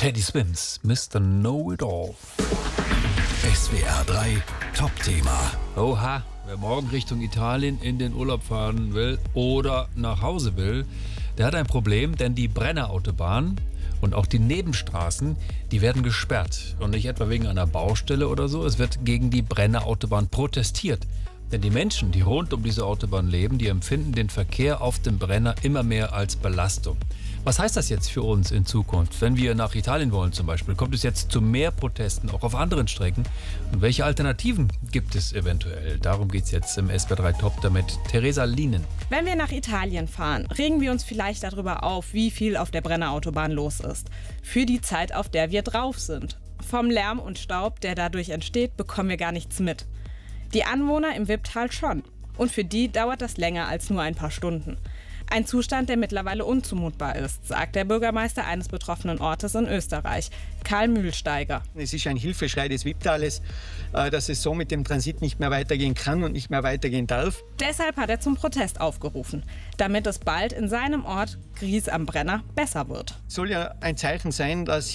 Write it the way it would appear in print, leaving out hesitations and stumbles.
Teddy Swims, Mr. Know-It-All. SWR 3 Top-Thema. Oha, wer morgen Richtung Italien in den Urlaub fahren will oder nach Hause will, der hat ein Problem, denn die Brennerautobahn und auch die Nebenstraßen, die werden gesperrt. Und nicht etwa wegen einer Baustelle oder so, es wird gegen die Brennerautobahn protestiert. Denn die Menschen, die rund um diese Autobahn leben, die empfinden den Verkehr auf dem Brenner immer mehr als Belastung. Was heißt das jetzt für uns in Zukunft? Wenn wir nach Italien wollen zum Beispiel, kommt es jetzt zu mehr Protesten, auch auf anderen Strecken? Und welche Alternativen gibt es eventuell? Darum geht es jetzt im SWR 3 Top mit Theresa Lienen. Wenn wir nach Italien fahren, regen wir uns vielleicht darüber auf, wie viel auf der Brennerautobahn los ist. Für die Zeit, auf der wir drauf sind. Vom Lärm und Staub, der dadurch entsteht, bekommen wir gar nichts mit. Die Anwohner im Wipptal schon. Und für die dauert das länger als nur ein paar Stunden. Ein Zustand, der mittlerweile unzumutbar ist, sagt der Bürgermeister eines betroffenen Ortes in Österreich, Karl Mühlsteiger. Es ist ein Hilfeschrei des Wipptales, dass es so mit dem Transit nicht mehr weitergehen kann und nicht mehr weitergehen darf. Deshalb hat er zum Protest aufgerufen, damit es bald in seinem Ort Gries am Brenner besser wird. Soll ja ein Zeichen sein, dass